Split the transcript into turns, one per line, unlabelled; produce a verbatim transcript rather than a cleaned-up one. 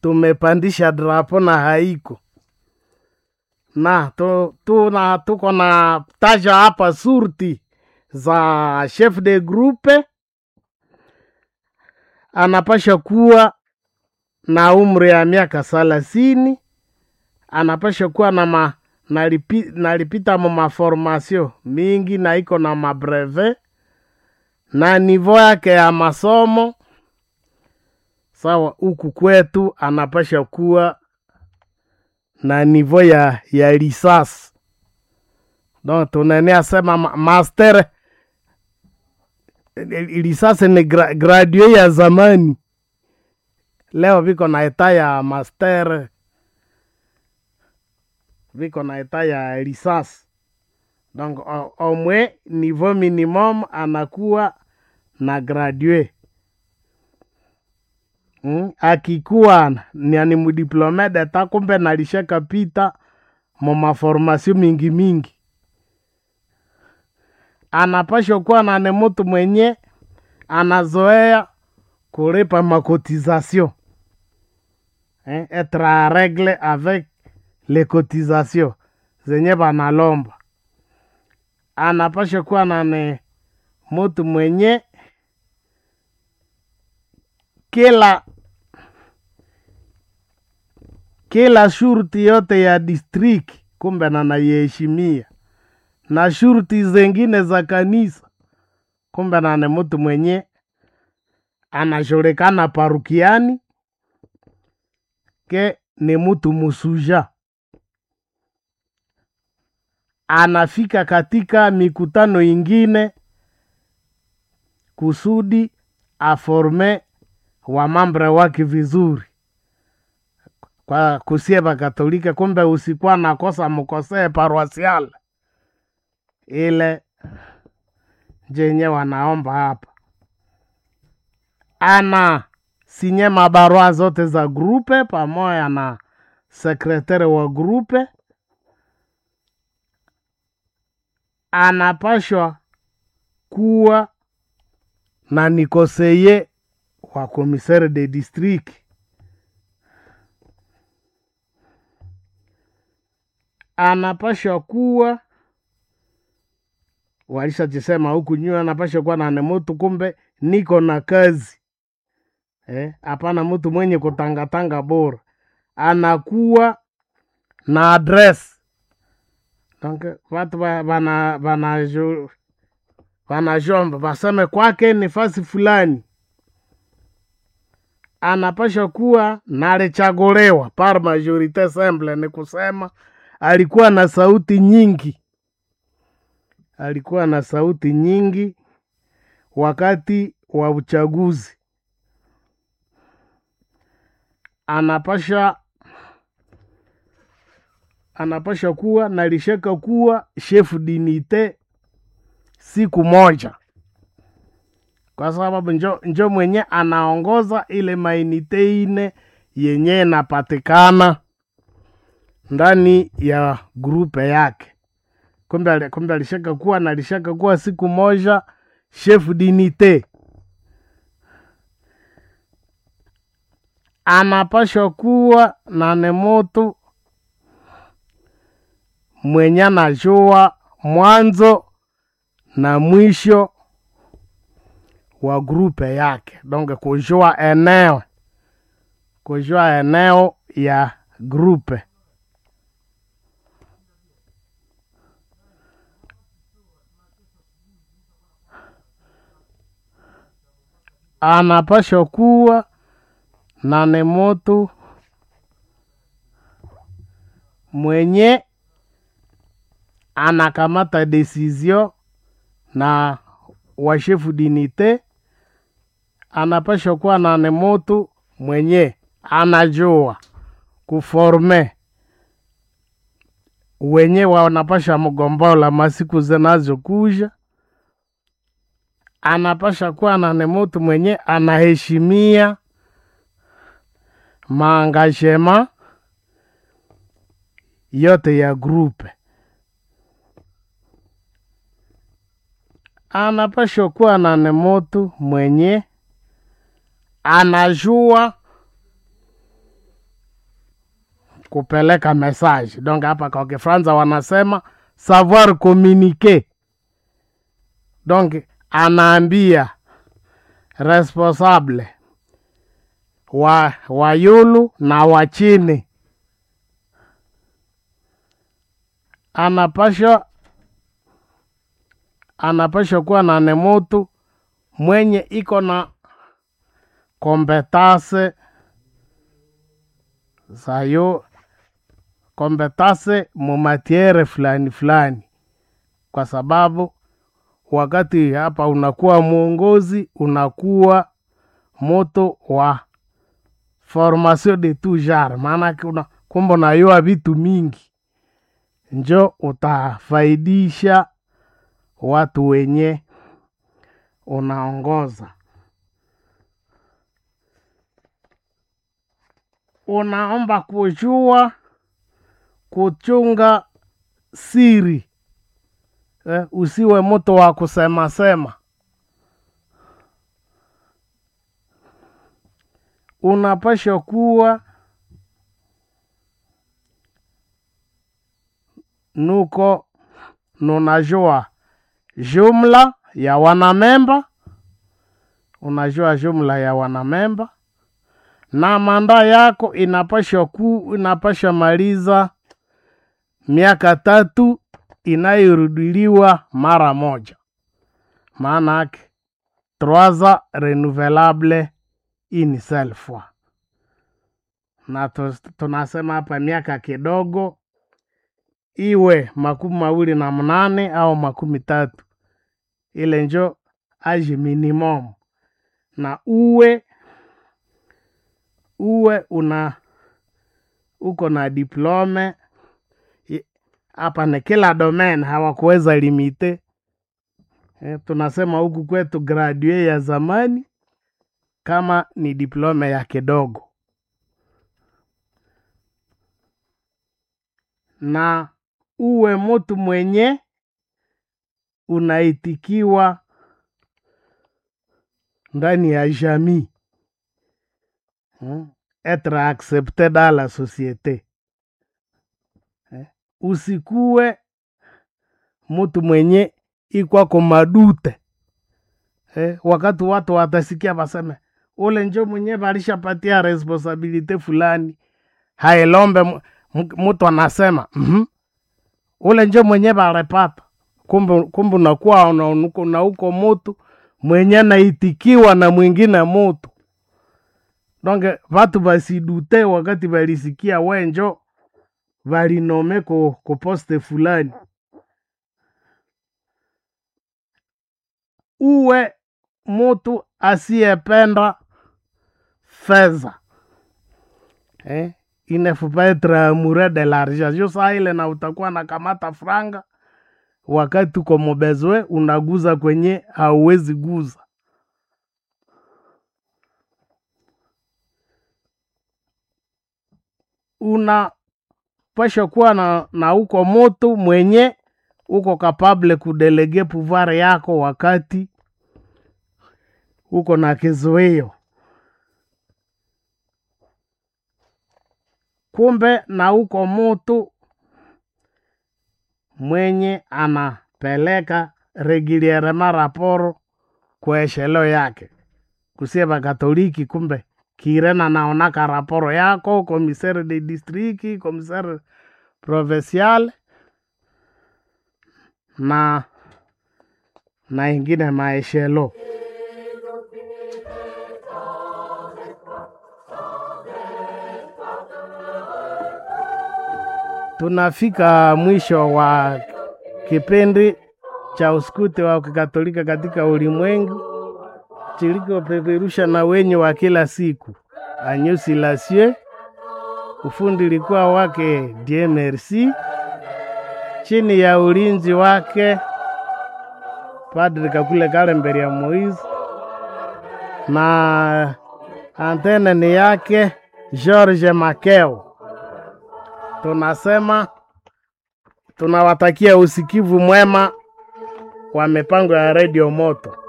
tumepandisha drapo na haiko. Na tu, tu na tuko na taja hapa surti za chef de groupe. Anapasha kuwa na umri ya miaka salasini. Anapasha kuwa na ma nalipi, nalipita mu maformasio mingi na iko na mabreve. Na nivo yake ya masomo sawa huku kwetu anapasha kuwa na nivo ya ya lisasi. Donc tunenea sema master lisasi ni gra, graduate ya zamani. Leo viko na eta ya master, viko na eta ya lisasi. Donc au moins niveau minimum anakuwa na graduate. Hmm? Akikuwa ni mu diplome d'etat kumbe nalishaka pita mu maformasio mingi mingi. Anapasha kuwa na mtu mwenye anazoea kulipa makotizasyon. Eh, être à règle avec les cotisations zenye banalomba. Anapasha kuwa na mtu mwenye kila kila shurti yote ya district kumbe na naiheshimia, na shurti zengine za kanisa kumbe na mtu mwenye anashorikana parukiani ke ni mtu musuja. Anafika katika mikutano ingine kusudi aforme wa mambre waki vizuri. Kwa kusieba katolika kumbe usikuwa na kosa mukosee paroisial. Ile jenye wanaomba hapa. Ana sinye mabarua zote za grupe pamoja na sekretari wa grupe. Anapashwa kuwa na nikoseye wa komisere de district. Anapashwa kuwa walisha jisema huku nyua, anapashwa kuwa na mtu kumbe niko na kazi. Eh, hapana mtu mwenye kutangatanga bora. Anakuwa na address. Donc watu bana bana jo bana jomba baseme kwake ni fasi fulani. Anapasha kuwa na alichaguliwa par majorite simple, ni kusema alikuwa na sauti nyingi. Alikuwa na sauti nyingi wakati wa uchaguzi. Anapasha anapasha kuwa na lishaka kuwa chef dinite siku moja. Kwa sababu njo, njo mwenye anaongoza ile mainite ine yenye napatikana ndani ya grupe yake. Kumbe kumbe alishaka kuwa na alishaka kuwa siku moja chef dinite. Anapasha kuwa na nemoto mwenye anajua mwanzo na mwisho wa grupe yake. Donc kujua eneo kujua eneo ya grupe. Anapasha kuwa na nemoto mwenye anakamata decision na washefu dinite. Anapasha kuwa na nemoto mwenye anajua kuforme wenye wanapasha mgombola masiku zinazo kuja. Anapasha kuwa na nemoto mwenye anaheshimia maangashema yote ya grupe. Anapasha kuwa na nemoto mwenye anajua kupeleka message. Donc hapa kwa Kifaransa wanasema savoir communiquer. Donc anaambia responsable wa wa yulu na wa chini, anapasha anapasha kuwa na nemutu mwenye iko na kompetase sayo kompetase mu matiere fulani fulani, kwa sababu wakati hapa unakuwa mwongozi, unakuwa moto wa formation de tout genre, maana kuna kumbo na yoa vitu mingi, njo utafaidisha watu wenye unaongoza. Unaomba kujua kuchunga siri. Eh, usiwe mtu wa kusema sema. Unapaswa kuwa nuko nunajua jumla ya wanamemba, unajua jumla ya wanamemba, na manda yako inapaswa ku inapaswa maliza miaka tatu, inayorudiliwa mara moja. Maana yake trois ans renouvelable une seule fois. Na tunasema hapa miaka kidogo, iwe makumi mawili na mnane au makumi tatu, ile njo age minimum. Na uwe uwe una uko na diplome. Hapa ni kila domain, hawakuweza limite. E, tunasema huku kwetu graduate ya zamani kama ni diplome ya kidogo. Na uwe mtu mwenye unaitikiwa ndani ya jamii. Hmm? Être accepté dans la société. Eh? Usikuwe mtu mwenye ikwa komadute. Eh? Wakati watu watasikia baseme ule njo mwenye balisha patia responsabilite fulani, hailombe mtu anasema mhm ule njo mwenye balepata, kumbu kumbu nakuwa na, na uko mtu mwenye naitikiwa na mwingine mtu. Donc watu basidute wakati balisikia wenjo balinome ko, ko poste fulani. Uwe mtu asiyependa fedha. Eh? Il ne faut pas être amoureux de l'argent. Jo saa ile na utakuwa na kamata franga, wakati uko mbezwe unaguza kwenye hauwezi guza. Una pasha kuwa na, na uko moto mwenye uko capable kudelege pouvoir yako wakati uko na kizoeo. Kumbe na uko moto mwenye anapeleka regulierement raporo kwa eshelo yake. Kusieba Katoliki kumbe kirena naonaka raporo yako, commissaire de district, commissaire provincial na na ingine maeshelo. Tunafika mwisho wa kipindi cha uskute wa Kikatolika katika ulimwengu, chiliko peperusha na wenye wa kila siku. Anyusi Lassie, ufundi likuwa wake Dieu Merci, chini ya ulinzi wake Padre Kakule Kalemberi ya Moise, na antene ni yake George Makeo. Tunasema tunawatakia usikivu mwema wa mipango ya Radio Moto.